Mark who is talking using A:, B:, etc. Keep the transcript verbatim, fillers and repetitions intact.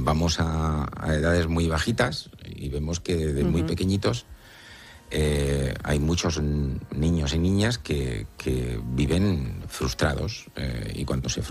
A: vamos a, a edades muy bajitas y vemos que desde uh-huh. muy pequeñitos eh, hay muchos niños y niñas que, que viven frustrados eh, y cuando se